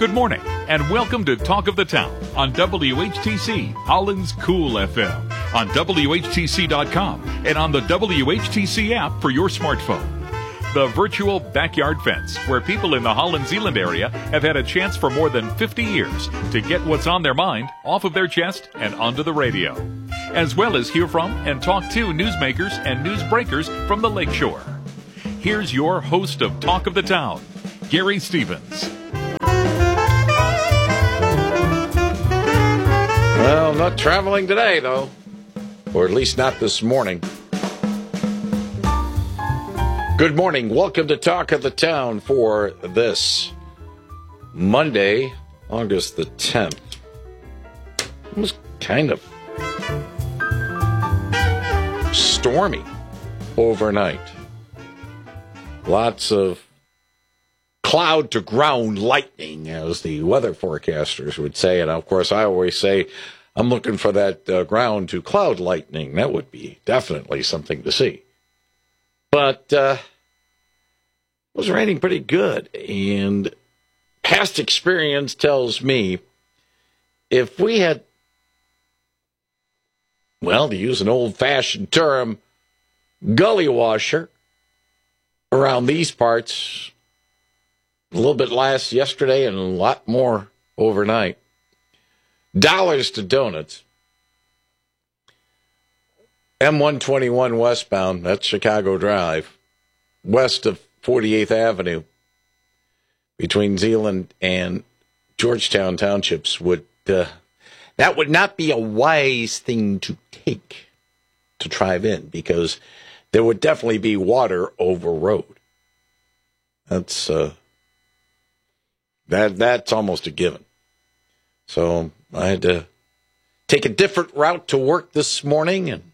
Good morning, and welcome to Talk of the Town on WHTC, Holland's Cool FM, on WHTC.com, and on the WHTC app for your smartphone. The virtual backyard fence, where people in the Holland Zeeland area have had a chance for more than 50 years to get what's on their mind off of their chest and onto the radio, as well as hear from and talk to newsmakers and newsbreakers from the lakeshore. Here's your host of Talk of the Town, Gary Stevens. Well, not traveling today, though, or at least not this morning. Good morning. Welcome to Talk of the Town for this Monday, August the 10th. It was kind of stormy overnight. Lots of cloud to ground lightning, as the weather forecasters would say. And of course, I always say I'm looking for that ground to cloud lightning. That would be definitely something to see. But it was raining pretty good. And past experience tells me if we had, well, to use an old-fashioned term, gully washer around these parts, a little bit last yesterday and a lot more overnight. Dollars to donuts. M121 westbound, that's Chicago Drive, west of 48th Avenue, between Zeeland and Georgetown Townships, that would not be a wise thing to take to drive in, because there would definitely be water over road. That's that's almost a given. So I had to take a different route to work this morning, and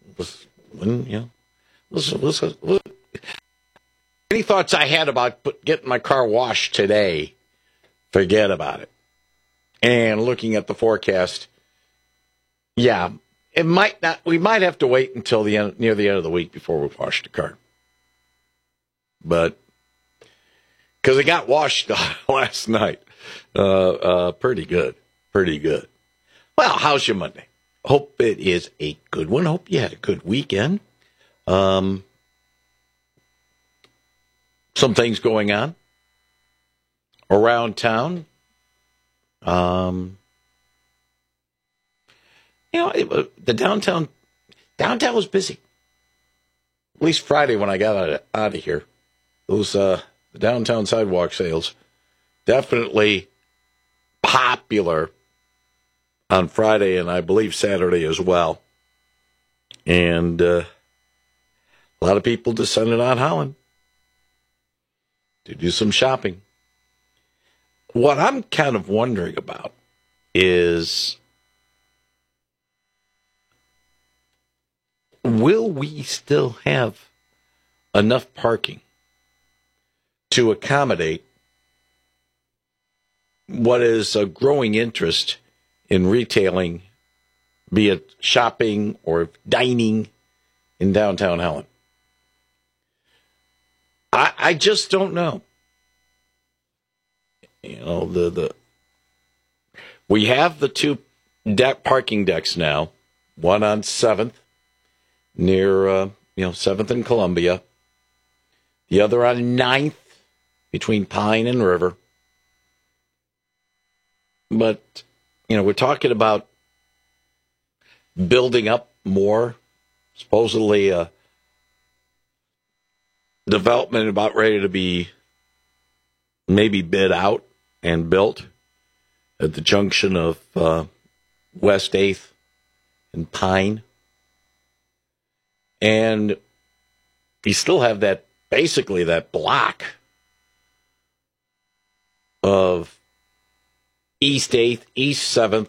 any thoughts I had about getting my car washed today, forget about it. And looking at the forecast, yeah, it might not. We might have to wait until near the end of the week before we wash the car. But because it got washed last night, pretty good. Well, how's your Monday? Hope it is a good one. Hope you had a good weekend. Some things going on around town. The downtown was busy. At least Friday when I got out of here. Those the downtown sidewalk sales definitely popular on Friday, and I believe Saturday as well. And a lot of people descended on Holland to do some shopping. What I'm kind of wondering about is, will we still have enough parking to accommodate what is a growing interest in retailing, be it shopping or dining in downtown Holland? I just don't know. You know, we have the two parking decks now, one on 7th near 7th and Columbia, the other on 9th between Pine and River. But we're talking about building up more, supposedly a development about ready to be maybe bid out and built at the junction of West 8th and Pine. And you still have basically that block of East 8th, East 7th,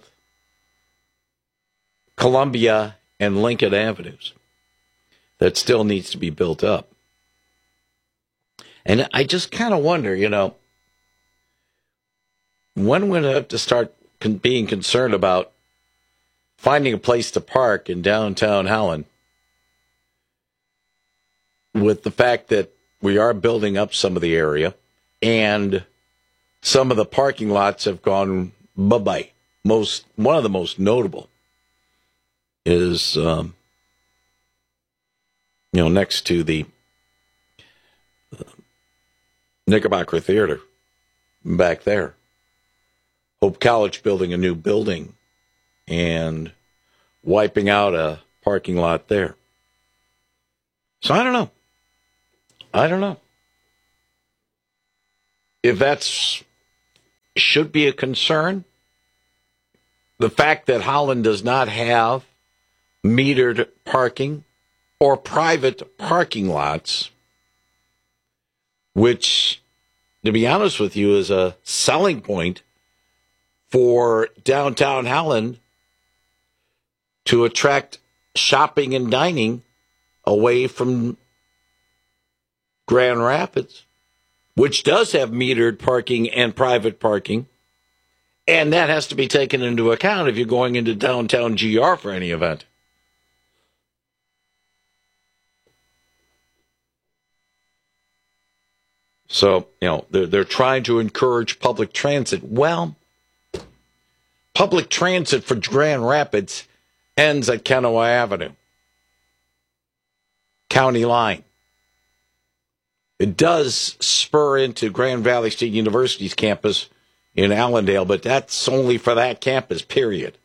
Columbia, and Lincoln Avenues that still needs to be built up. And I just kind of wonder, when we're going to have to start being concerned about finding a place to park in downtown Holland, with the fact that we are building up some of the area, and some of the parking lots have gone bye-bye. One of the most notable is, next to the Knickerbocker Theater back there. Hope College building a new building and wiping out a parking lot there. So I don't know. If that's should be a concern, the fact that Holland does not have metered parking or private parking lots, which, to be honest with you, is a selling point for downtown Holland to attract shopping and dining away from Grand Rapids, which does have metered parking and private parking. And that has to be taken into account if you're going into downtown GR for any event. So, they're trying to encourage public transit. Well, public transit for Grand Rapids ends at Kennewa Avenue, County Line. It does spur into Grand Valley State University's campus in Allendale, but that's only for that campus, period.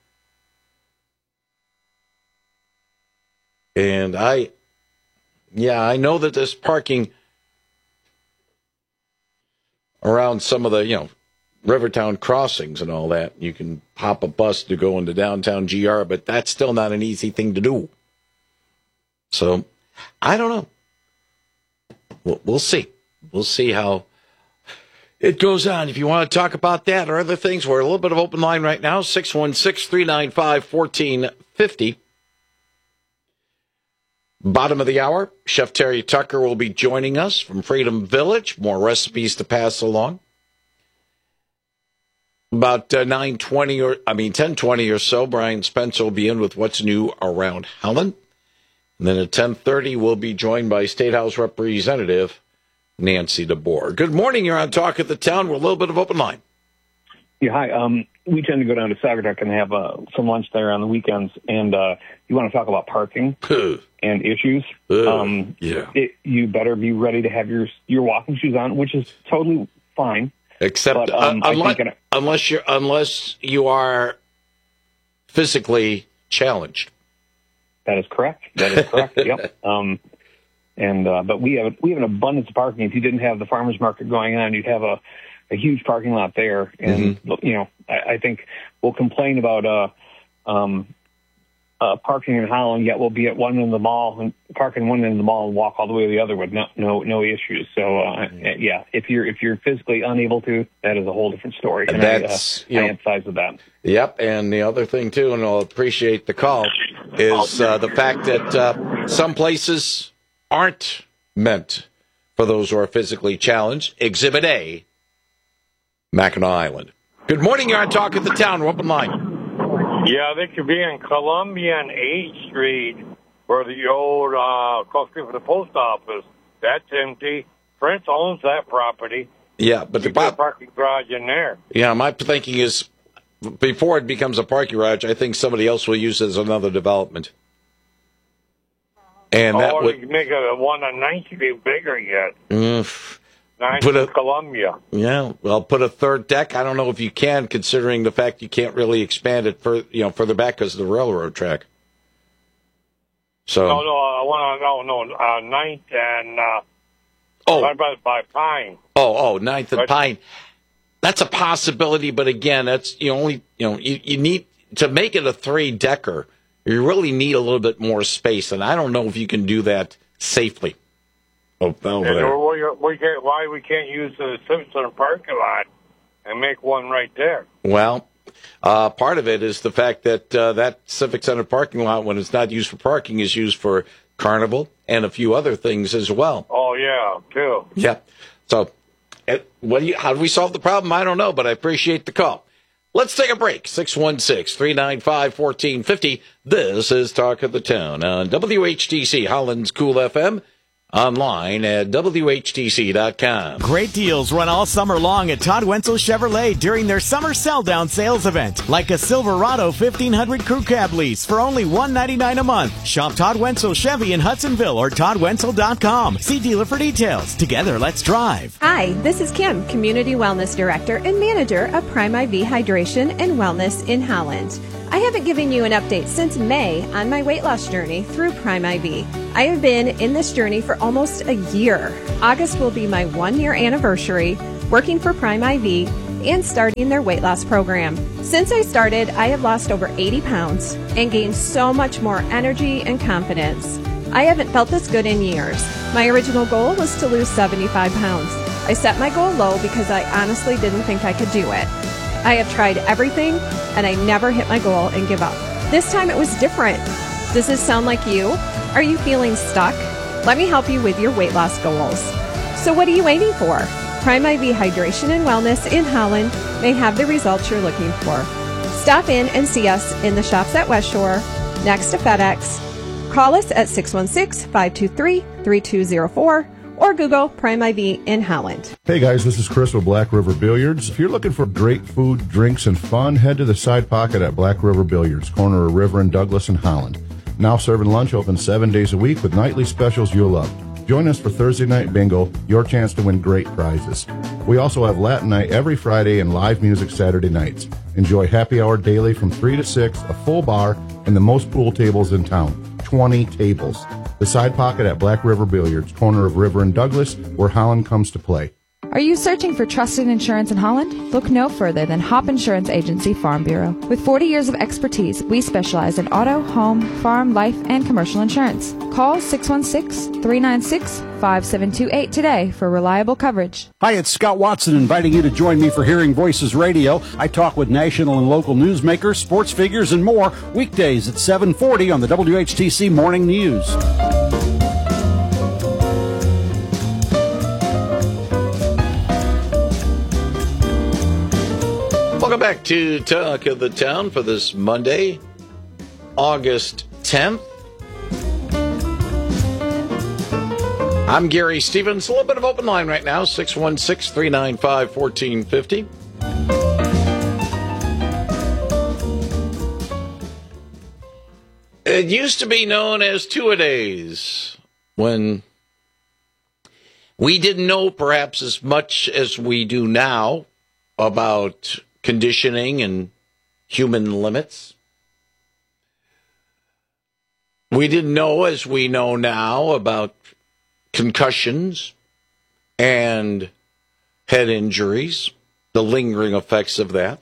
And I know that there's parking around some of the, Rivertown crossings and all that. You can hop a bus to go into downtown GR, but that's still not an easy thing to do. So, I don't know. We'll see. We'll see how it goes on. If you want to talk about that or other things, we're a little bit of open line right now, 616-395-1450. Bottom of the hour, Chef Terry Tucker will be joining us from Freedom Village. More recipes to pass along. About 10:20 or so, Brian Spencer will be in with what's new around Holland. And then at 10:30, we'll be joined by State House Representative Nancy DeBoer. Good morning. You're on Talk of the Town. We're a little bit of open line. Yeah, hi. We tend to go down to Sagatuck and have some lunch there on the weekends. And you want to talk about parking and issues. You better be ready to have your walking shoes on, which is totally fine. Except unless you are physically challenged. That is correct. Yep. But we have an abundance of parking. If you didn't have the farmers market going on, you'd have a huge parking lot there. And I think we'll complain about parking in Holland, yet we'll be at one end of the mall and park in one end of the mall and walk all the way to the other with no issues. So if you're physically unable to, that is a whole different story. And I emphasize with that. Yep, and the other thing too, and I'll appreciate the call, is the fact that some places aren't meant for those who are physically challenged. Exhibit A, Mackinac Island. Good morning, you're on Talk of the Town. We're open line. Yeah, they could be in Columbia and 8th Street, where the old cross street for the post office. That's empty. Prince owns that property. Yeah, but the parking garage in there. Yeah, my thinking is, before it becomes a parking garage, I think somebody else will use it as another development. And that would make it one on 9th Street bigger yet. 9th Street, Columbia. Yeah, well, put a third deck. I don't know if you can, considering the fact you can't really expand it further back because of the railroad track. So no, 9th and by Pine. Oh, 9th and Pine. That's a possibility, but again, that's you need to make it a 3-decker. You really need a little bit more space, and I don't know if you can do that safely. Why we can't use the Civic Center parking lot and make one right there? Well, part of it is the fact that that Civic Center parking lot, when it's not used for parking, is used for Carnival and a few other things as well. Oh, yeah, too. Yeah. So how do we solve the problem? I don't know, but I appreciate the call. Let's take a break. 616-395-1450. This is Talk of the Town on WHTC, Holland's Cool FM, online at WHTC.com. Great deals run all summer long at Todd Wenzel Chevrolet during their summer sell-down sales event. Like a Silverado 1500 crew cab lease for only $199 a month. Shop Todd Wenzel Chevy in Hudsonville or ToddWenzel.com. See dealer for details. Together, let's drive. Hi, this is Kim, Community Wellness Director and Manager of Prime IV Hydration and Wellness in Holland. I haven't given you an update since May on my weight loss journey through Prime IV. I have been in this journey for almost a year. August will be my 1-year anniversary working for Prime IV and starting their weight loss program. Since I started, I have lost over 80 pounds and gained so much more energy and confidence. I haven't felt this good in years. My original goal was to lose 75 pounds. I set my goal low because I honestly didn't think I could do it. I have tried everything, and I never hit my goal and give up. This time it was different. Does this sound like you? Are you feeling stuck? Let me help you with your weight loss goals. So what are you waiting for? Prime IV Hydration and Wellness in Holland may have the results you're looking for. Stop in and see us in the shops at West Shore, next to FedEx. Call us at 616-523-3204. or Google Prime IV in Holland. Hey guys, this is Chris with Black River Billiards. If you're looking for great food, drinks, and fun, head to the Side Pocket at Black River Billiards, corner of River and Douglas in Holland. Now serving lunch, open 7 days a week with nightly specials you'll love. Join us for Thursday Night Bingo, your chance to win great prizes. We also have Latin Night every Friday and live music Saturday nights. Enjoy happy hour daily from 3 to 6, a full bar, and the most pool tables in town. 20 tables. The Side Pocket at Black River Billiards, corner of River and Douglas, where Holland comes to play. Are you searching for trusted insurance in Holland? Look no further than Hop Insurance Agency Farm Bureau. With 40 years of expertise, we specialize in auto, home, farm, life, and commercial insurance. Call 616-396-5728 today for reliable coverage. Hi, it's Scott Watson inviting you to join me for Hearing Voices Radio. I talk with national and local newsmakers, sports figures, and more weekdays at 7:40 on the WHTC Morning News. Welcome back to Talk of the Town for this Monday, August 10th. I'm Gary Stevens. A little bit of open line right now, 616-395-1450. It used to be known as two-a-days when we didn't know perhaps as much as we do now about conditioning and human limits. We didn't know as we know now about concussions and head injuries, the lingering effects of that.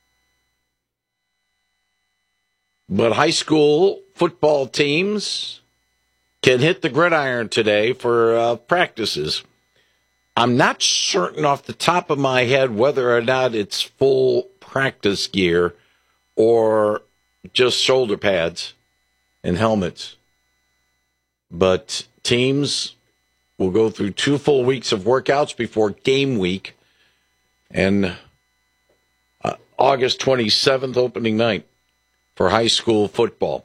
But high school football teams can hit the gridiron today for practices. I'm not certain off the top of my head whether or not it's full practice gear or just shoulder pads and helmets. But teams will go through 2 full weeks of workouts before game week and August 27th opening night for high school football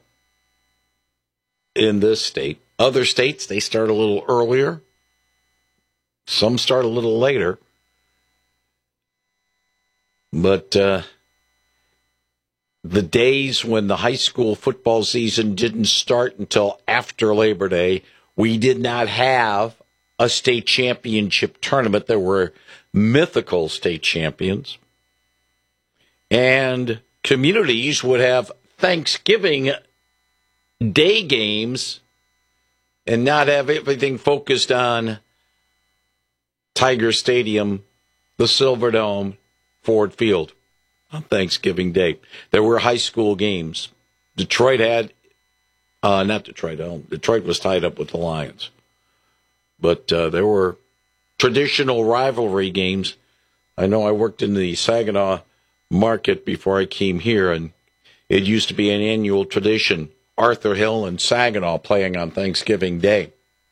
in this state. Other states, they start a little earlier. Some start a little later, but the days when the high school football season didn't start until after Labor Day, we did not have a state championship tournament. There were mythical state champions, and communities would have Thanksgiving Day games and not have everything focused on Tiger Stadium, the Silverdome, Ford Field on Thanksgiving Day. There were high school games. Detroit had, Detroit was tied up with the Lions. But there were traditional rivalry games. I know I worked in the Saginaw market before I came here, and it used to be an annual tradition. Arthur Hill and Saginaw playing on Thanksgiving Day.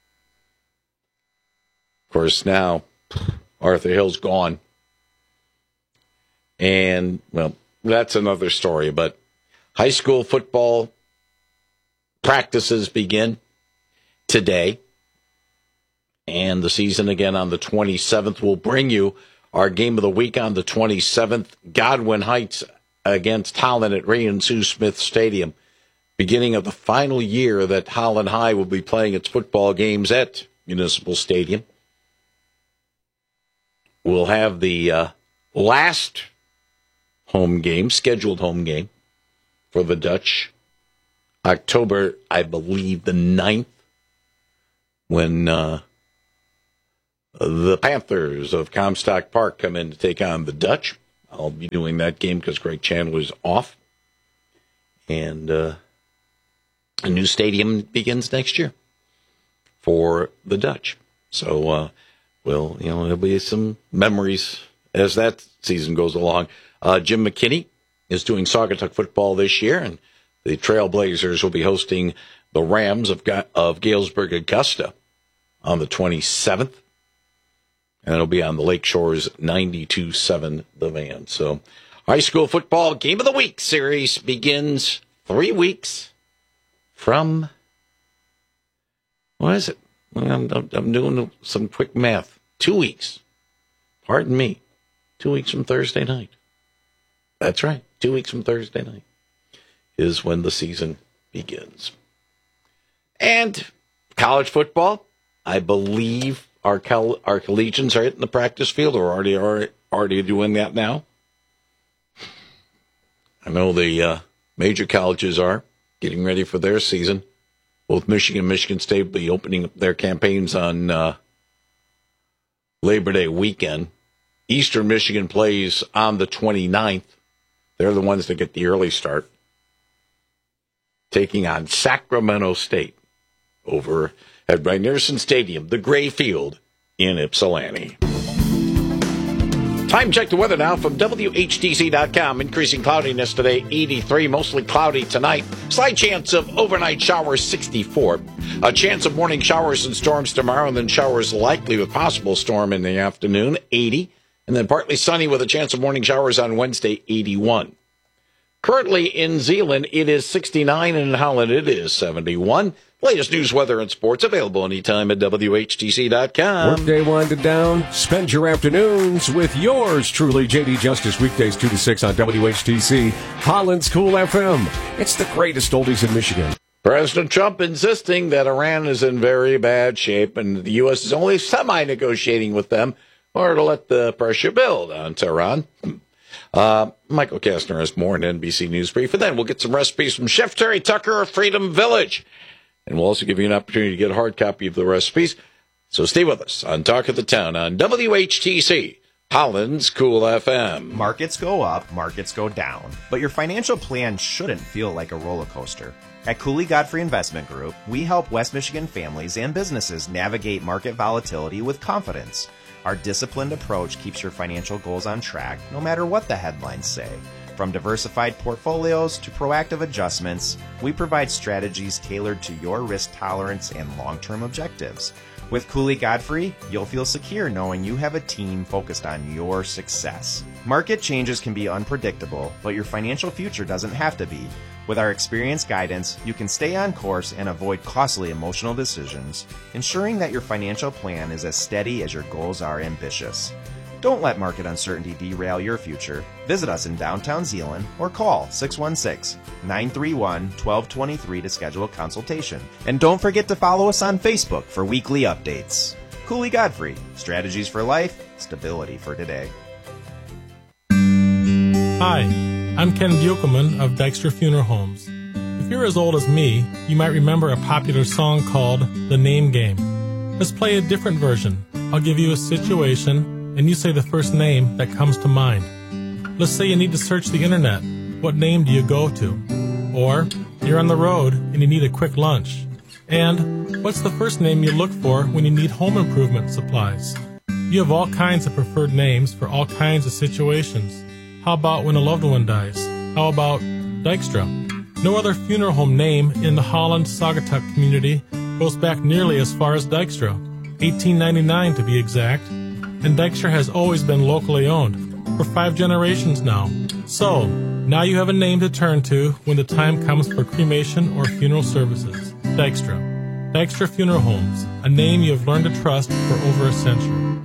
Of course, now Arthur Hill's gone. And, well, that's another story. But high school football practices begin today. and the season again on the 27th. We'll bring you our game of the week on the 27th. Godwin Heights against Holland at Ray and Sue Smith Stadium. Beginning of the final year that Holland High will be playing its football games at Municipal Stadium. We'll have the last home game, scheduled home game for the Dutch. October, I believe, the 9th, when the Panthers of Comstock Park come in to take on the Dutch. I'll be doing that game because Greg Chandler's off. And a new stadium begins next year for the Dutch. So, there'll be some memories as that season goes along. Jim McKinney is doing Saugatuck football this year, and the Trailblazers will be hosting the Rams of Galesburg Augusta on the 27th. And it'll be on the Lake Shores 92.7 The Van. So, high school football Game of the Week series begins 3 weeks from, what is it? I'm doing some quick math. 2 weeks. Pardon me. 2 weeks from Thursday night. That's right. 2 weeks from Thursday night is when the season begins. And college football, I believe our collegians are hitting the practice field, or already doing that now. I know the major colleges are getting ready for their season. Both Michigan and Michigan State will be opening up their campaigns on Labor Day weekend. Eastern Michigan plays on the 29th. They're the ones that get the early start, taking on Sacramento State over at Rynearson Stadium, the Gray Field in Ypsilanti. Time check the weather now from WHTC.com. Increasing cloudiness today, 83, mostly cloudy tonight. Slight chance of overnight showers, 64. A chance of morning showers and storms tomorrow, and then showers likely with possible storm in the afternoon, 80. And then partly sunny with a chance of morning showers on Wednesday, 81. Currently in Zeeland, it is 69, and in Holland, it is 71. Latest news, weather, and sports available anytime at WHTC.com. Workday winded down. Spend your afternoons with yours truly, JD Justice, weekdays 2 to 6 on WHTC, Holland's Cool FM. It's the greatest oldies in Michigan. President Trump insisting that Iran is in very bad shape, and the U.S. is only semi-negotiating with them in order to let the pressure build on Tehran. Michael Kastner has more on NBC News Brief, and then we'll get some recipes from Chef Terry Tucker of Freedom Village. And we'll also give you an opportunity to get a hard copy of the recipes. So stay with us on Talk of the Town on WHTC, Holland's Cool FM. Markets go up, markets go down. But your financial plan shouldn't feel like a roller coaster. At Cooley Godfrey Investment Group, we help West Michigan families and businesses navigate market volatility with confidence. Our disciplined approach keeps your financial goals on track, no matter what the headlines say. From diversified portfolios to proactive adjustments, we provide strategies tailored to your risk tolerance and long-term objectives. With Cooley Godfrey, you'll feel secure knowing you have a team focused on your success. Market changes can be unpredictable, but your financial future doesn't have to be. With our experienced guidance, you can stay on course and avoid costly emotional decisions, ensuring that your financial plan is as steady as your goals are ambitious. Don't let market uncertainty derail your future. Visit us in downtown Zeeland or call 616-931-1223 to schedule a consultation. And don't forget to follow us on Facebook for weekly updates. Cooley Godfrey, strategies for life, stability for today. Hi, I'm Ken Buchelman of Dykstra Funeral Homes. If you're as old as me, you might remember a popular song called The Name Game. Let's play a different version. I'll give you a situation, and you say the first name that comes to mind. Let's say you need to search the internet. What name do you go to? Or you're on the road and you need a quick lunch. And what's the first name you look for when you need home improvement supplies? You have all kinds of preferred names for all kinds of situations. How about when a loved one dies? How about Dykstra? No other funeral home name in the Holland Saugatuck community goes back nearly as far as Dykstra, 1899 to be exact. And Dykstra has always been locally owned, for 5 generations now. So, now you have a name to turn to when the time comes for cremation or funeral services. Dykstra. Dykstra Funeral Homes, a name you have learned to trust for over a century.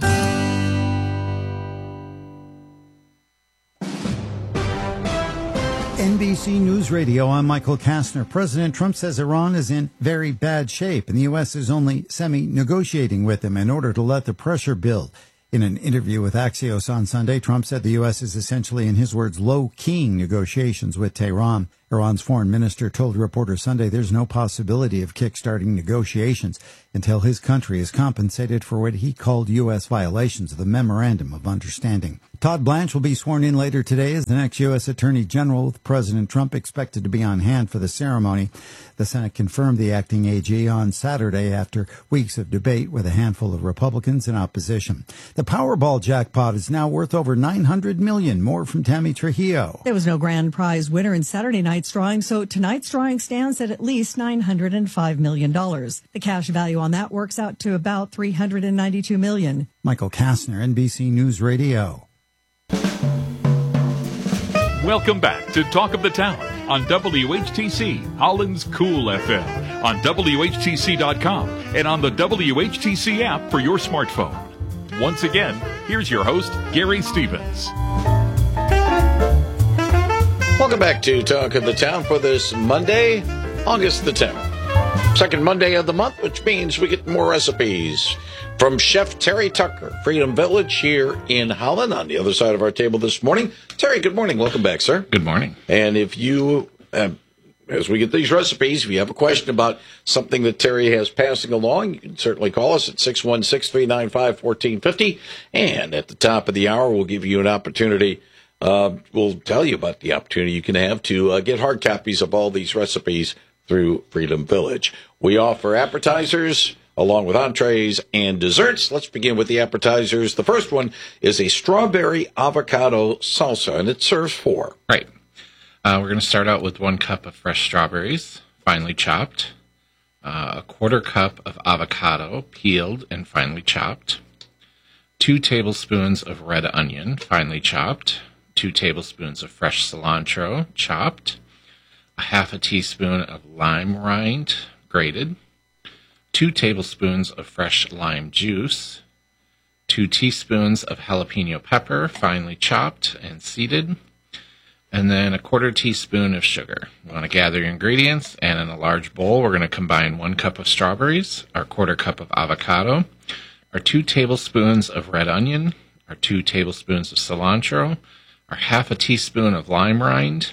NBC News Radio, I'm Michael Kastner. President Trump says Iran is in very bad shape, and the U.S. is only semi-negotiating with them in order to let the pressure build. In an interview with Axios on Sunday, Trump said the U.S. is essentially, in his words, low-keying negotiations with Tehran. Iran's foreign minister told reporters Sunday there's no possibility of kickstarting negotiations until his country is compensated for what he called U.S. violations of the Memorandum of Understanding. Todd Blanche will be sworn in later today as the next U.S. Attorney General, with President Trump expected to be on hand for the ceremony. The Senate confirmed the acting AG on Saturday after weeks of debate with a handful of Republicans in opposition. The Powerball jackpot is now worth over $900 million. More from Tammy Trujillo. There was no grand prize winner in Saturday night's drawing, so tonight's drawing stands at least $905 million. The cash value on that works out to about $392 million. Michael Kastner, NBC News Radio. Welcome back to Talk of the Town on WHTC, Holland's Cool FM, on WHTC.com, and on the WHTC app for your smartphone. Once again, here's your host, Gary Stevens. Welcome back to Talk of the Town for this Monday, August the 10th. Second Monday of the month, which means we get more recipes from Chef Terry Tucker, Freedom Village here in Holland, on the other side of our table this morning. Terry, good morning. Welcome back, sir. Good morning. And if you, as we get these recipes, if you have a question about something that Terry has passing along, you can certainly call us at 616-395-1450. And at the top of the hour, we'll give you an opportunity. We'll tell you about the opportunity you can have to get hard copies of all these recipes through Freedom Village. We offer appetizers along with entrees and desserts. Let's begin with the appetizers. The first one is a strawberry avocado salsa, and it serves 4. Right. We're going to start out with 1 cup of fresh strawberries, finely chopped, a 1/4 cup of avocado, peeled and finely chopped, 2 tablespoons of red onion, finely chopped, 2 tablespoons of fresh cilantro, chopped, a 1/2 teaspoon of lime rind, grated, 2 tablespoons of fresh lime juice, 2 teaspoons of jalapeno pepper, finely chopped and seeded, and then a 1/4 teaspoon of sugar. You want to gather your ingredients, and in a large bowl, we're going to combine 1 cup of strawberries, our 1/4 cup of avocado, our 2 tablespoons of red onion, our 2 tablespoons of cilantro, our 1/2 teaspoon of lime rind,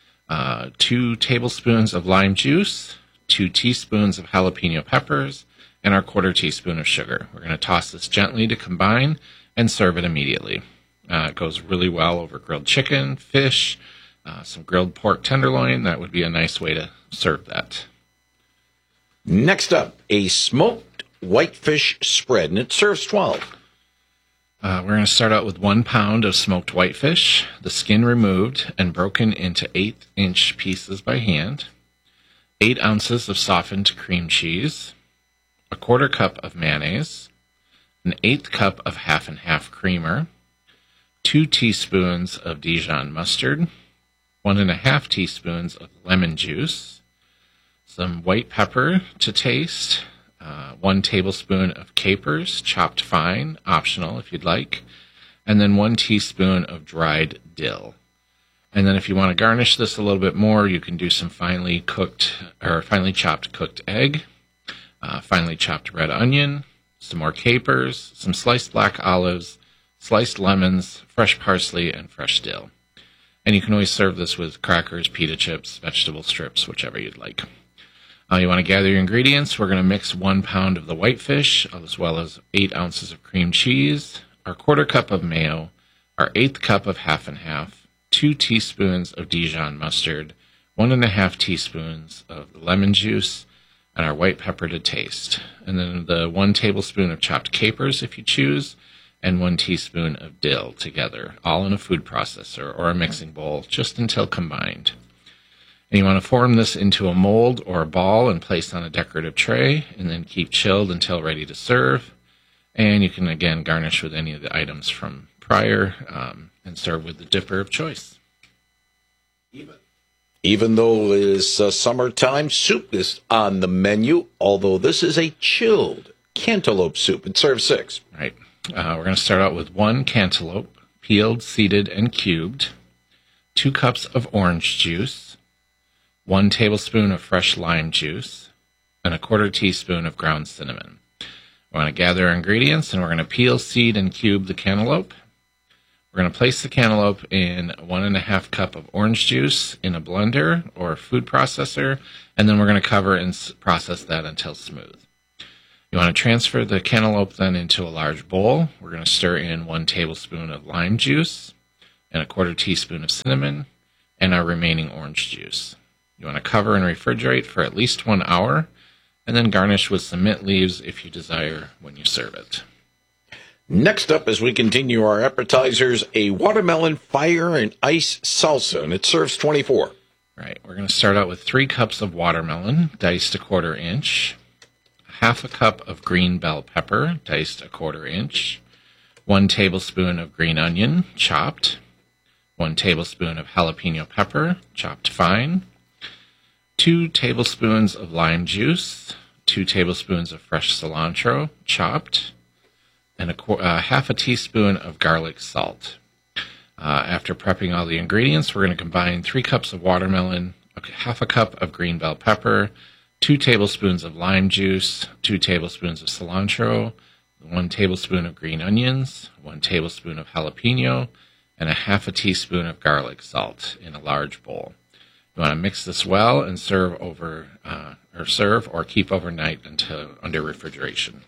2 tablespoons of lime juice, 2 teaspoons of jalapeno peppers, and our 1/4 teaspoon of sugar. We're going to toss this gently to combine and serve it immediately. It goes really well over grilled chicken, fish, some grilled pork tenderloin. That would be a nice way to serve that. Next up, a smoked whitefish spread, and it serves 12. We're going to start out with 1 pound of smoked whitefish, the skin removed and broken into 1/8-inch pieces by hand, 8 ounces of softened cream cheese, a 1/4 cup of mayonnaise, an 1/8 cup of half and half creamer, 2 teaspoons of Dijon mustard, 1.5 teaspoons of lemon juice, some white pepper to taste, 1 tablespoon of capers, chopped fine, optional if you'd like, and then 1 teaspoon of dried dill. And then if you want to garnish this a little bit more, you can do some finely chopped cooked egg, finely chopped red onion, some more capers, some sliced black olives, sliced lemons, fresh parsley, and fresh dill. And you can always serve this with crackers, pita chips, vegetable strips, whichever you'd like. You want to gather your ingredients. We're going to mix 1 pound of the whitefish, as well as 8 ounces of cream cheese, our 1/4 cup of mayo, our 1/8 cup of half and half, 2 teaspoons of Dijon mustard, 1.5 teaspoons of lemon juice, and our white pepper to taste. And then the 1 tablespoon of chopped capers, if you choose, and 1 teaspoon of dill together, all in a food processor or a mixing bowl, just until combined. And you want to form this into a mold or a ball and place on a decorative tray, and then keep chilled until ready to serve. And you can, again, garnish with any of the items from prior and serve with the dipper of choice. Even though it is summertime, soup is on the menu, although this is a chilled cantaloupe soup. It serves 6. Right. We're going to start out with 1 cantaloupe, peeled, seeded, and cubed, 2 cups of orange juice, 1 tablespoon of fresh lime juice, and a 1/4 teaspoon of ground cinnamon. We're going to gather our ingredients, and we're going to peel, seed, and cube the cantaloupe. We're going to place the cantaloupe in 1½ cup of orange juice in a blender or food processor, and then we're going to cover and process that until smooth. You want to transfer the cantaloupe then into a large bowl. We're going to stir in 1 tablespoon of lime juice and a 1/4 teaspoon of cinnamon and our remaining orange juice. You want to cover and refrigerate for at least 1 hour, and then garnish with some mint leaves if you desire when you serve it. Next up, as we continue our appetizers, a watermelon fire and ice salsa, and it serves 24. Right. We're going to start out with 3 cups of watermelon, diced 1/4 inch, 1/2 cup of green bell pepper, diced 1/4 inch, 1 tablespoon of green onion, chopped, 1 tablespoon of jalapeno pepper, chopped fine, 2 tablespoons of lime juice, 2 tablespoons of fresh cilantro, chopped, and 1/2 teaspoon of garlic salt. After prepping all the ingredients, we're going to combine 3 cups of watermelon, 1/2 cup of green bell pepper, 2 tablespoons of lime juice, 2 tablespoons of cilantro, 1 tablespoon of green onions, 1 tablespoon of jalapeno, and 1/2 teaspoon of garlic salt in a large bowl. You want to mix this well and serve or keep overnight until under refrigeration.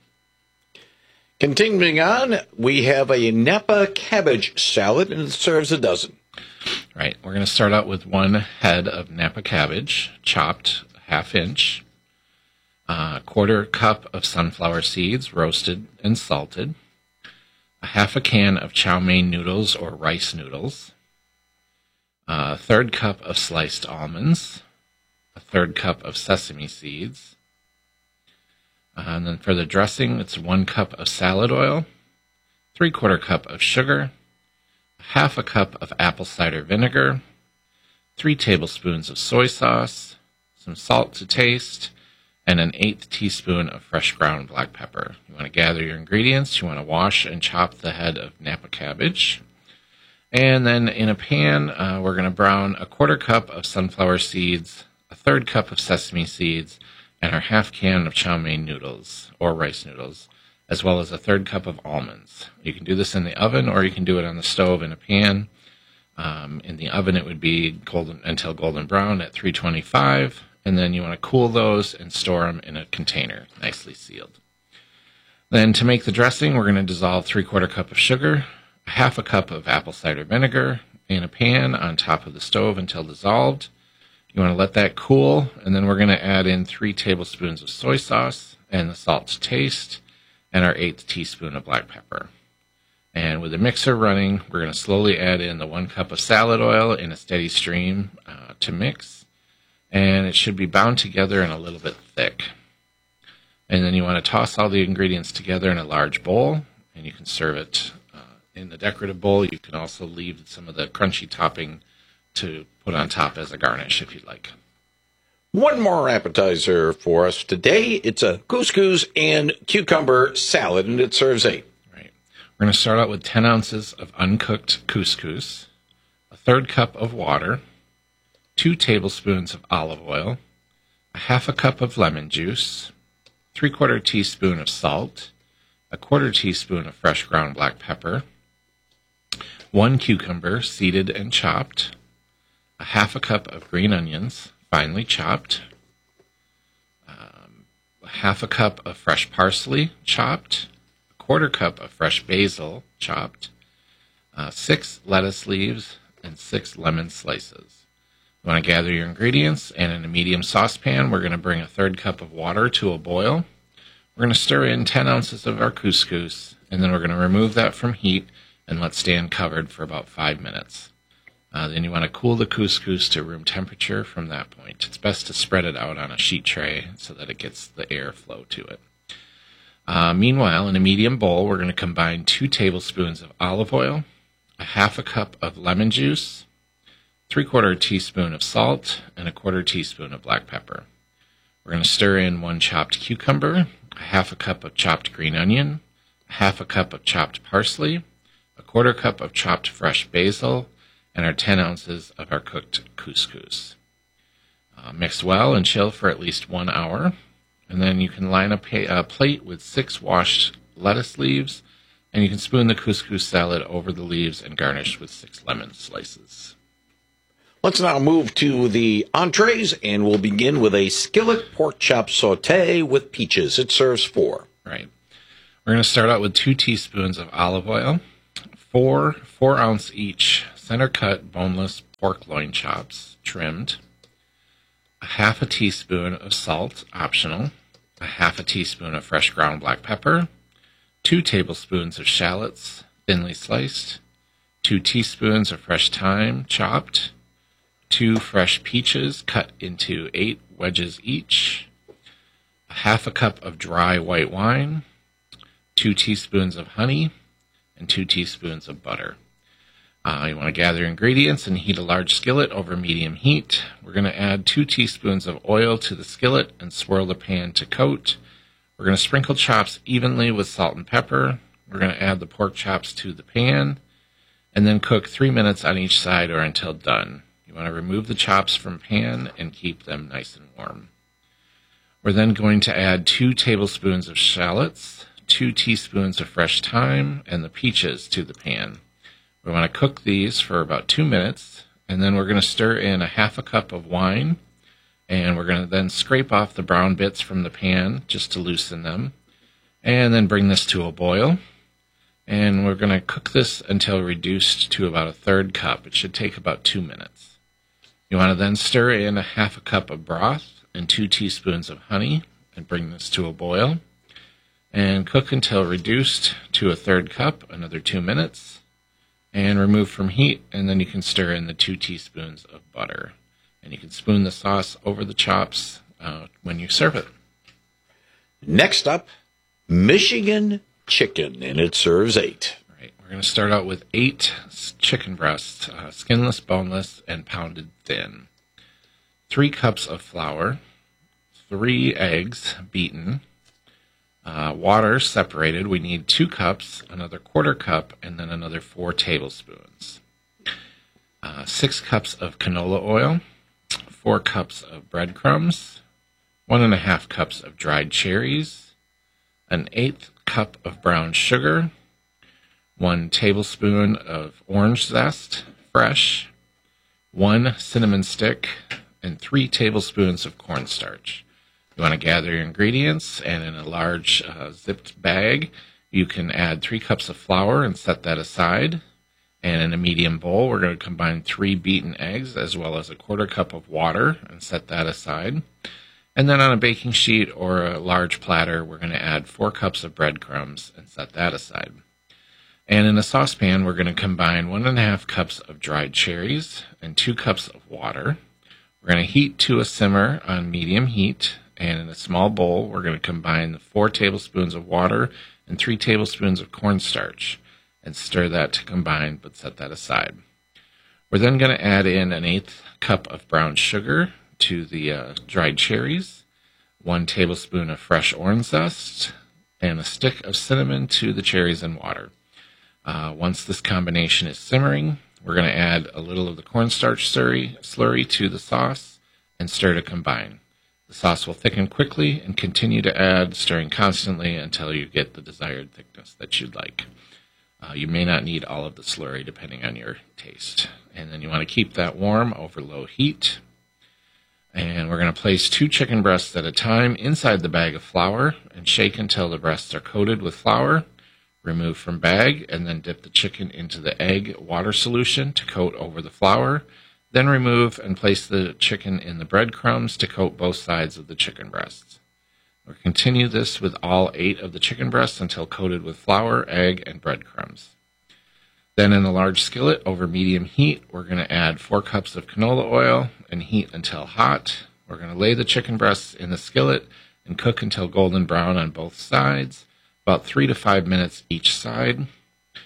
Continuing on, we have a Napa cabbage salad, and it serves 12. Right. We're going to start out with 1 head of Napa cabbage, chopped 1/2 inch, 1/4 cup of sunflower seeds, roasted and salted, 1/2 can of chow mein noodles or rice noodles, 1/3 cup of sliced almonds, 1/3 cup of sesame seeds, and then for the dressing, it's 1 cup of salad oil, 3/4 cup of sugar, 1/2 cup of apple cider vinegar, 3 tablespoons of soy sauce, some salt to taste, and an 1/8 teaspoon of fresh ground black pepper. You want to gather your ingredients. You want to wash and chop the head of Napa cabbage. And then in a pan, we're going to brown 1/4 cup of sunflower seeds, 1/3 cup of sesame seeds, and our 1/2 can of chow mein noodles or rice noodles, as well as 1/3 cup of almonds. You can do this in the oven, or you can do it on the stove in a pan. In the oven, it would be until golden brown at 325, and then you want to cool those and store them in a container, nicely sealed. Then to make the dressing, we're going to dissolve 3/4 cup of sugar, 1/2 cup of apple cider vinegar in a pan on top of the stove until dissolved. You want to let that cool, and then we're going to add in 3 tablespoons of soy sauce and the salt to taste, and our 1/8 teaspoon of black pepper. And with the mixer running, we're going to slowly add in the 1 cup of salad oil in a steady stream to mix, and it should be bound together and a little bit thick. And then you want to toss all the ingredients together in a large bowl, and you can serve it in the decorative bowl. You can also leave some of the crunchy topping to put on top as a garnish if you'd like. One more appetizer for us today. It's a couscous and cucumber salad, and it serves 8. Right. We're going to start out with 10 ounces of uncooked couscous, 1/3 cup of water, 2 tablespoons of olive oil, 1/2 cup of lemon juice, 3/4 teaspoon of salt, 1/4 teaspoon of fresh ground black pepper, 1 cucumber seeded and chopped, 1/2 cup of green onions, finely chopped, 1/2 cup of fresh parsley, chopped, 1/4 cup of fresh basil, chopped, 6 lettuce leaves, and 6 lemon slices. You want to gather your ingredients, and in a medium saucepan, we're going to bring 1/3 cup of water to a boil. We're going to stir in 10 ounces of our couscous, and then we're going to remove that from heat and let stand covered for about 5 minutes. Then you want to cool the couscous to room temperature from that point. It's best to spread it out on a sheet tray so that it gets the air flow to it. Meanwhile, in a medium bowl, we're going to combine 2 tablespoons of olive oil, 1/2 cup of lemon juice, 3/4 teaspoon of salt, and 1/4 teaspoon of black pepper. We're going to stir in 1 chopped cucumber, 1/2 cup of chopped green onion, 1/2 cup of chopped parsley, 1/4 cup of chopped fresh basil, and our 10 ounces of our cooked couscous. Mix well and chill for at least 1 hour, and then you can line a plate with 6 washed lettuce leaves, and you can spoon the couscous salad over the leaves and garnish with 6 lemon slices. Let's now move to the entrees, and we'll begin with a skillet pork chop saute with peaches. It serves 4. Right. We're going to start out with 2 teaspoons of olive oil, 4 4-ounce each center-cut boneless pork loin chops, trimmed, 1/2 teaspoon of salt, optional, 1/2 teaspoon of fresh ground black pepper, 2 tablespoons of shallots, thinly sliced, 2 teaspoons of fresh thyme, chopped, 2 fresh peaches cut into 8 wedges each, 1/2 cup of dry white wine, 2 teaspoons of honey, and 2 teaspoons of butter. You want to gather ingredients and heat a large skillet over medium heat. We're going to add 2 teaspoons of oil to the skillet and swirl the pan to coat. We're going to sprinkle chops evenly with salt and pepper. We're going to add the pork chops to the pan and then cook 3 minutes on each side or until done. You want to remove the chops from pan and keep them nice and warm. We're then going to add 2 tablespoons of shallots, 2 teaspoons of fresh thyme, and the peaches to the pan. We want to cook these for about 2 minutes, and then we're going to stir in 1/2 cup of wine, and we're going to then scrape off the brown bits from the pan just to loosen them, and then bring this to a boil. And we're going to cook this until reduced to about 1/3 cup. It should take about 2 minutes. You want to then stir in 1/2 cup of broth and 2 teaspoons of honey and bring this to a boil. And cook until reduced to 1/3 cup, another 2 minutes. And remove from heat, and then you can stir in the 2 teaspoons of butter. And you can spoon the sauce over the chops when you serve it. Next up, Michigan chicken, and it serves 8. Right. We're going to start out with 8 chicken breasts, skinless, boneless, and pounded thin. 3 cups of flour, 3 eggs beaten, water separated. We need 2 cups, another 1/4 cup, and then another 4 tablespoons. 6 cups of canola oil, 4 cups of breadcrumbs, 1.5 cups of dried cherries, an 1/8 cup of brown sugar, 1 tablespoon of orange zest, fresh, 1 cinnamon stick, and 3 tablespoons of cornstarch. You want to gather your ingredients, and in a large zipped bag, you can add 3 cups of flour and set that aside. And in a medium bowl, we're going to combine 3 beaten eggs as well as 1/4 cup of water and set that aside. And then on a baking sheet or a large platter, we're going to add 4 cups of breadcrumbs and set that aside. And in a saucepan, we're going to combine 1.5 cups of dried cherries and 2 cups of water. We're going to heat to a simmer on medium heat. And in a small bowl, we're going to combine the 4 tablespoons of water and 3 tablespoons of cornstarch and stir that to combine, but set that aside. We're then going to add in an 1/8 cup of brown sugar to the dried cherries, 1 tablespoon of fresh orange zest, and a stick of cinnamon to the cherries and water. Once this combination is simmering, we're going to add a little of the cornstarch slurry to the sauce and stir to combine. The sauce will thicken quickly and continue to add, stirring constantly until you get the desired thickness that you'd like. You may not need all of the slurry depending on your taste. And then you want to keep that warm over low heat. And we're going to place 2 chicken breasts at a time inside the bag of flour and shake until the breasts are coated with flour. Remove from bag and then dip the chicken into the egg water solution to coat over the flour. Then remove and place the chicken in the breadcrumbs to coat both sides of the chicken breasts. We'll continue this with all 8 of the chicken breasts until coated with flour, egg, and breadcrumbs. Then in a large skillet over medium heat, we're going to add 4 cups of canola oil and heat until hot. We're going to lay the chicken breasts in the skillet and cook until golden brown on both sides, about 3 to 5 minutes each side.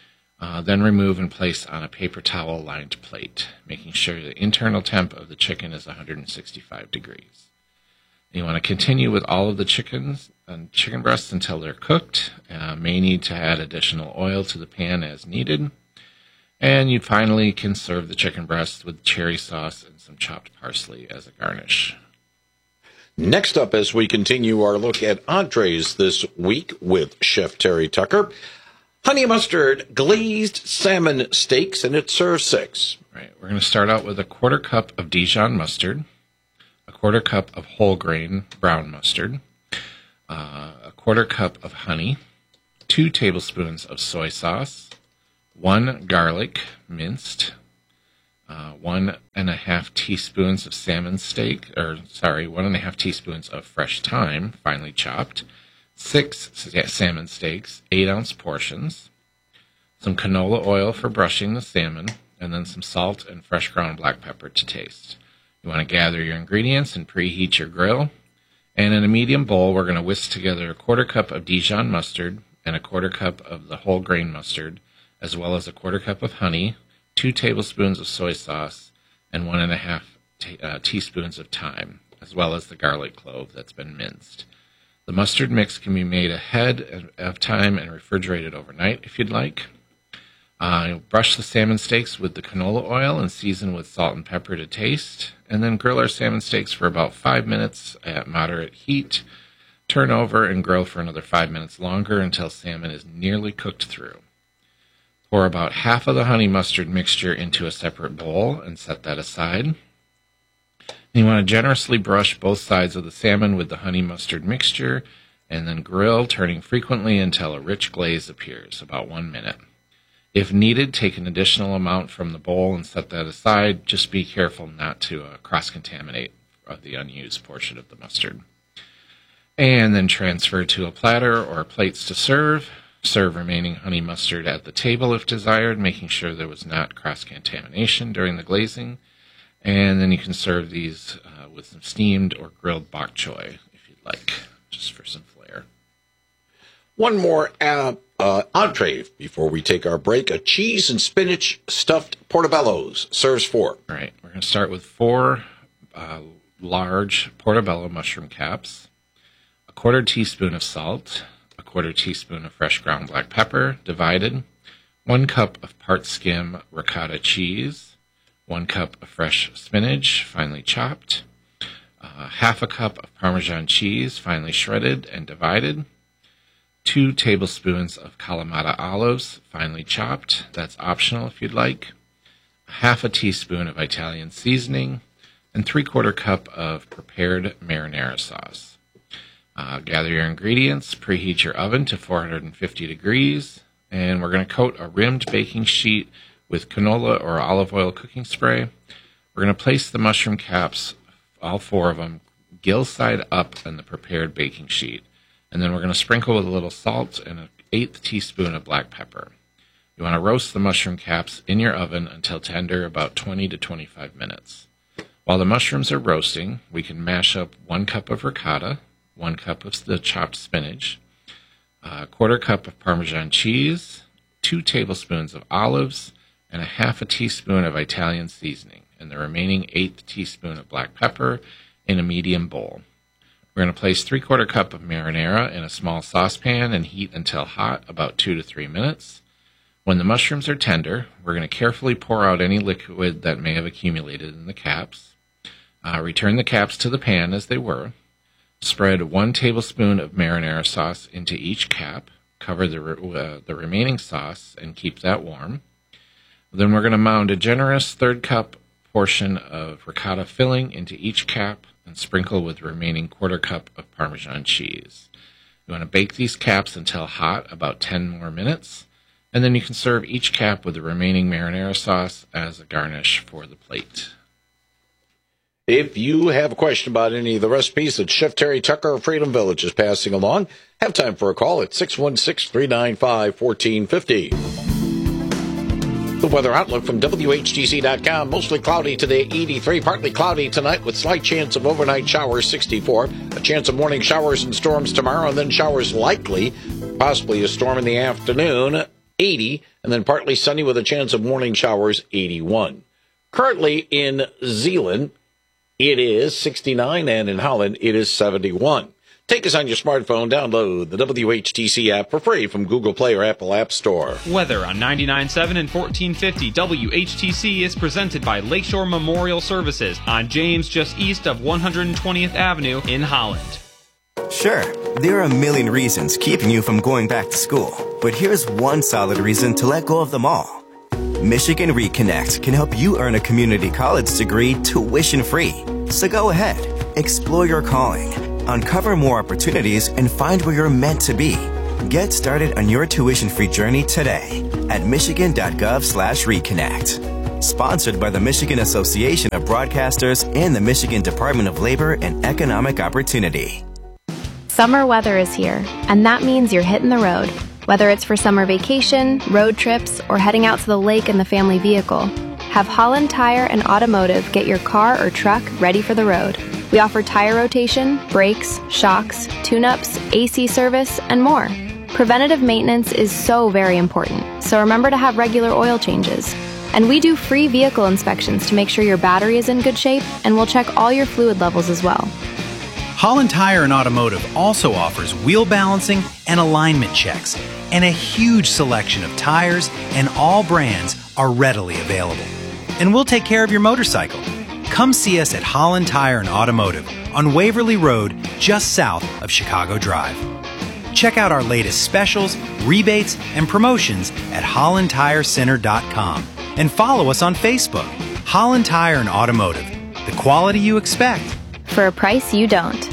Then remove and place on a paper towel-lined plate, making sure the internal temp of the chicken is 165 degrees. You want to continue with all of the chickens and chicken breasts until they're cooked. May need to add additional oil to the pan as needed. And you finally can serve the chicken breasts with cherry sauce and some chopped parsley as a garnish. Next up, as we continue our look at entrees this week with Chef Terry Tucker, honey mustard glazed salmon steaks, and it serves 6. Right. We're going to start out with a 1/4 cup of Dijon mustard, a 1/4 cup of whole grain brown mustard, a 1/4 cup of honey, 2 tablespoons of soy sauce, 1 garlic minced, 1.5 teaspoons of 1.5 teaspoons of fresh thyme, finely chopped, 6 salmon steaks, 8-ounce portions, some canola oil for brushing the salmon, and then some salt and fresh ground black pepper to taste. You want to gather your ingredients and preheat your grill. And in a medium bowl, we're going to whisk together a 1/4 cup of Dijon mustard and a 1/4 cup of the whole grain mustard, as well as a 1/4 cup of honey, 2 tablespoons of soy sauce, and 1.5 teaspoons of thyme, as well as the garlic clove that's been minced. The mustard mix can be made ahead of time and refrigerated overnight if you'd like. Brush the salmon steaks with the canola oil and season with salt and pepper to taste, and then grill our salmon steaks for about 5 minutes at moderate heat. Turn over and grill for another 5 minutes longer until salmon is nearly cooked through. Pour about half of the honey mustard mixture into a separate bowl and set that aside. You want to generously brush both sides of the salmon with the honey mustard mixture and then grill, turning frequently until a rich glaze appears, about 1 minute. If needed, take an additional amount from the bowl and set that aside. Just be careful not to cross-contaminate the unused portion of the mustard. And then transfer to a platter or plates to serve. Serve remaining honey mustard at the table if desired, making sure there was not cross-contamination during the glazing. And then you can serve these with some steamed or grilled bok choy if you'd like, just for some flair. One more entree before we take our break. A cheese and spinach stuffed portobellos serves 4. All right, we're going to start with 4 large portobello mushroom caps, a 1/4 teaspoon of salt, a 1/4 teaspoon of fresh ground black pepper, divided, 1 cup of part skim ricotta cheese, 1 cup of fresh spinach, finely chopped, half a cup of Parmesan cheese, finely shredded and divided, 2 tablespoons of Kalamata olives, finely chopped. That's optional if you'd like. Half a teaspoon of Italian seasoning, and 3/4 cup of prepared marinara sauce. Gather your ingredients, preheat your oven to 450 degrees, and we're going to coat a rimmed baking sheet with canola or olive oil cooking spray. We're going to place the mushroom caps, all 4 of them, gill side up on the prepared baking sheet. And then we're going to sprinkle with a little salt and an 1/8 teaspoon of black pepper. You want to roast the mushroom caps in your oven until tender, about 20 to 25 minutes. While the mushrooms are roasting, we can mash up 1 cup of ricotta, 1 cup of the chopped spinach, a 1/4 cup of Parmesan cheese, 2 tablespoons of olives, and a half a teaspoon of Italian seasoning, and the remaining 1/8 teaspoon of black pepper in a medium bowl. We're going to place 3/4 cup of marinara in a small saucepan and heat until hot, about 2 to 3 minutes. When the mushrooms are tender, we're going to carefully pour out any liquid that may have accumulated in the caps. Return the caps to the pan as they were. Spread 1 tablespoon of marinara sauce into each cap. Cover the remaining sauce and keep that warm. Then we're going to mound a generous 1/3 cup portion of ricotta filling into each cap and sprinkle with the remaining 1/4 cup of Parmesan cheese. You want to bake these caps until hot, about 10 more minutes, and then you can serve each cap with the remaining marinara sauce as a garnish for the plate. If you have a question about any of the recipes that Chef Terry Tucker of Freedom Village is passing along, have time for a call at 616-395-1450. The weather outlook from WHTC.com. Mostly cloudy today, 83. Partly cloudy tonight with slight chance of overnight showers, 64. A chance of morning showers and storms tomorrow, and then showers likely. Possibly a storm in the afternoon, 80. and then partly sunny with a chance of morning showers, 81. Currently in Zeeland, it is 69, and in Holland, it is 71. Take us on your smartphone. Download the WHTC app for free from Google Play or Apple App Store. Weather on 99.7 and 1450 WHTC is presented by Lakeshore Memorial Services on James, just east of 120th Avenue in Holland. Sure, there are a million reasons keeping you from going back to school, but here's one solid reason to let go of them all. Michigan Reconnect can help you earn a community college degree tuition-free. So go ahead, explore your calling, uncover more opportunities, and find where you're meant to be. Get started on your tuition-free journey today at michigan.gov/reconnect. Sponsored by the Michigan Association of Broadcasters and the Michigan Department of Labor and Economic Opportunity. Summer weather is here, and that means you're hitting the road. Whether it's for summer vacation, road trips, or heading out to the lake in the family vehicle, have Holland Tire and Automotive get your car or truck ready for the road. We offer tire rotation, brakes, shocks, tune-ups, AC service, and more. Preventative maintenance is so very important, so remember to have regular oil changes. And we do free vehicle inspections to make sure your battery is in good shape, and we'll check all your fluid levels as well. Holland Tire and Automotive also offers wheel balancing and alignment checks, and a huge selection of tires and all brands are readily available. And we'll take care of your motorcycle. Come see us at Holland Tire and Automotive on Waverly Road, just south of Chicago Drive. Check out our latest specials, rebates, and promotions at hollandtirecenter.com and follow us on Facebook. Holland Tire and Automotive, the quality you expect for a price you don't.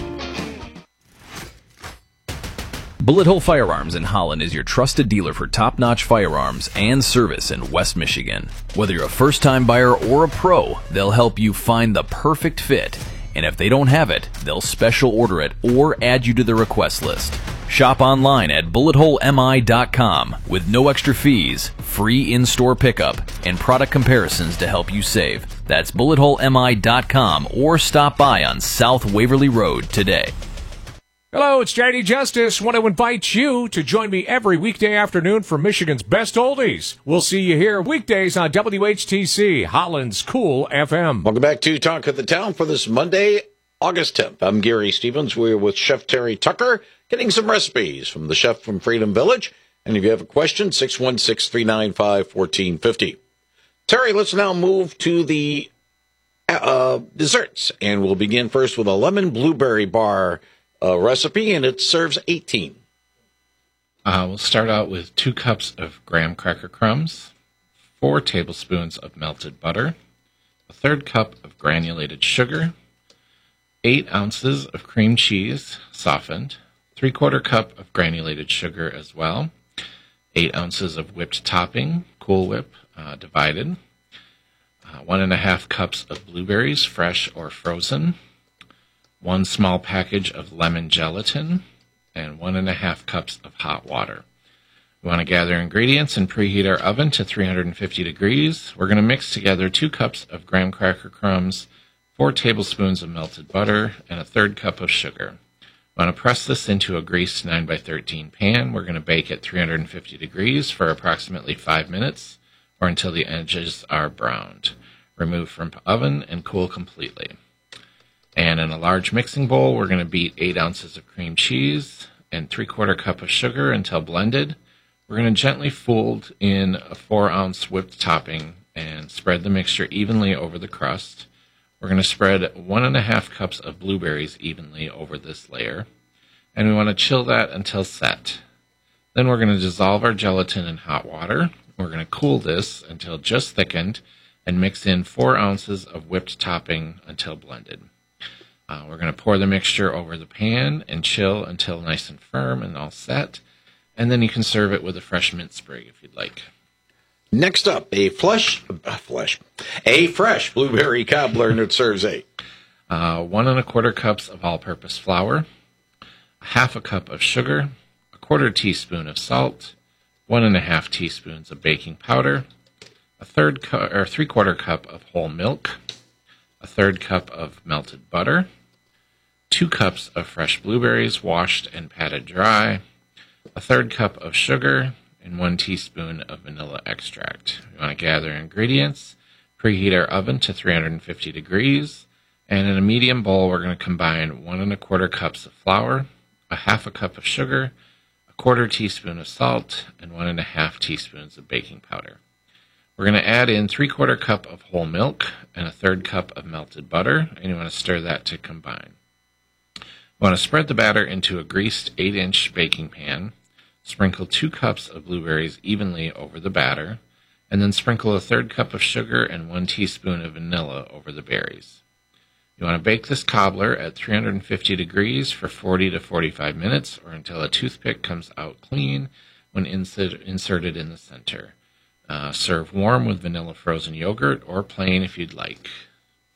Bullet Hole Firearms in Holland is your trusted dealer for top-notch firearms and service in West Michigan. Whether you're a first-time buyer or a pro, they'll help you find the perfect fit. And if they don't have it, they'll special order it or add you to the request list. Shop online at bulletholemi.com with no extra fees, free in-store pickup, and product comparisons to help you save. That's bulletholemi.com or stop by on South Waverly Road today. Hello, it's JD Justice. Want to invite you to join me every weekday afternoon for Michigan's Best Oldies. We'll see you here weekdays on WHTC, Holland's Cool FM. Welcome back to Talk of the Town for this Monday, August 10th. I'm Gary Stevens. We're with Chef Terry Tucker, getting some recipes from the chef from Freedom Village. And if you have a question, 616-395-1450. Terry, let's now move to the desserts. And we'll begin first with a lemon blueberry bar recipe, and it serves 18. We'll start out with 2 cups of graham cracker crumbs, 4 tablespoons of melted butter, a 1/3 cup of granulated sugar, 8 ounces of cream cheese, softened, 3/4 cup of granulated sugar as well, 8 ounces of whipped topping, Cool Whip, divided, 1.5 cups of blueberries, fresh or frozen, 1 small package of lemon gelatin, and 1.5 cups of hot water. We want to gather ingredients and preheat our oven to 350 degrees. We're going to mix together 2 cups of graham cracker crumbs, 4 tablespoons of melted butter, and a 1/3 cup of sugar. We want to press this into a greased 9x13 pan. We're going to bake at 350 degrees for approximately 5 minutes or until the edges are browned. Remove from oven and cool completely. And in a large mixing bowl, we're going to beat 8 ounces of cream cheese and 3/4 cup of sugar until blended. We're going to gently fold in a 4-ounce whipped topping and spread the mixture evenly over the crust. We're going to spread 1.5 cups of blueberries evenly over this layer. And we want to chill that until set. Then we're going to dissolve our gelatin in hot water. We're going to cool this until just thickened and mix in 4 ounces of whipped topping until blended. We're going to pour the mixture over the pan and chill until nice and firm and all set. And then you can serve it with a fresh mint sprig if you'd like. Next up, a fresh blueberry cobbler, and it serves 8. 1.25 cups of all-purpose flour, 1/2 cup of sugar, 1/4 teaspoon of salt, 1.5 teaspoons of baking powder, 3/4 cup of whole milk, 1/3 cup of melted butter, 2 cups of fresh blueberries washed and patted dry, 1/3 cup of sugar, and 1 teaspoon of vanilla extract. We want to gather ingredients, preheat our oven to 350 degrees, and in a medium bowl we're going to combine 1 1/4 cups of flour, a 1/2 cup of sugar, a 1/4 teaspoon of salt, and 1 1/2 teaspoons of baking powder. We're going to add in 3/4 cup of whole milk and a 1/3 cup of melted butter, and you want to stir that to combine. You want to spread the batter into a greased 8-inch baking pan, sprinkle 2 cups of blueberries evenly over the batter, and then sprinkle a 1/3 cup of sugar and 1 teaspoon of vanilla over the berries. You want to bake this cobbler at 350 degrees for 40 to 45 minutes or until a toothpick comes out clean when inserted in the center. Serve warm with vanilla frozen yogurt or plain if you'd like.